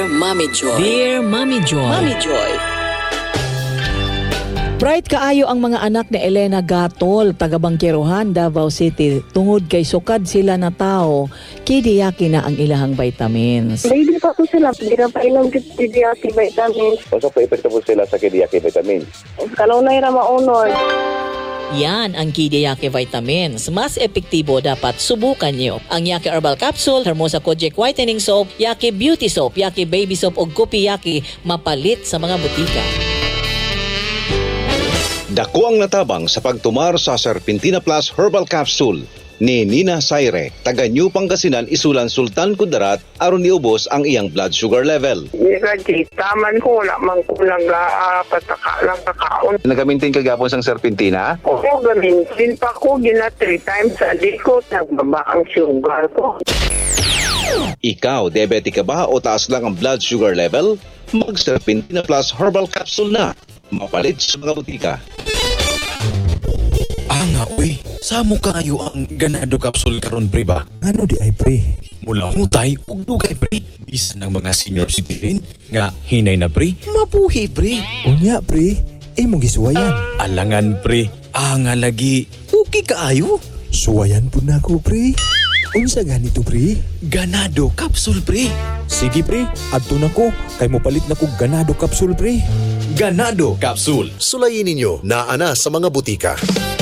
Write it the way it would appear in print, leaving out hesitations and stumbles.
Dear Mommy Joy. Dear Mommy Joy. Mommy Joy. Bright kaayo ang mga anak ni Elena Gatol, taga Bangkirohan, Davao City. Tungod kay sukad sila na tao, kidiyaki na ang ilahang vitamins. Baby pa po sila, ginapainom kidiyaki vitamins. Basta po epekto po sila sa kidiyaki vitamins. Kanunay ra maunod. Yan ang Kidiyaki Vitamins. Mas epektibo dapat subukan nyo. Ang Yaki Herbal Capsule, Hermosa Kojic Whitening Soap, Yaki Beauty Soap, Yaki Baby Soap o Gupi Yaki mapalit sa mga butika. Dako ang natabang sa pagtumar sa Serpentina Plus Herbal Capsule ni Nina Saire, taga New Pangasinan, Isulan, Sultan Kudarat, aron niubos ang iyang blood sugar level. Taman ko, wala man kulang pataka lang kakaon. Nagamintin ka gapon sang Serpentina? Oo, gamintin pa ko, 3 times a day ko, nagbaba ang sugar ko. Ikaw, diabetic ka ba o taas lang ang blood sugar level? Mag Serpentina Plus Herbal Capsule na. Mapalit sa mga butika. Nga uy, samo kayo ang ganado capsule karon pre ba? Ano di ay pre? Mula hutay ug dugay pre. Bisan ng mga senior citizen nga hinay na pre, mabuhi pre. Unya pre, imong gisuwayan. Alangan pre, nga lagi okay kaayo. Suwayan po na ko pre. Unsa ganito pre? Ganado capsule pre. Sige pre, adto na ko. Kay mo palit na ko ganado capsule pre. Ganado capsule. Sulayin ninyo na ana sa mga butika.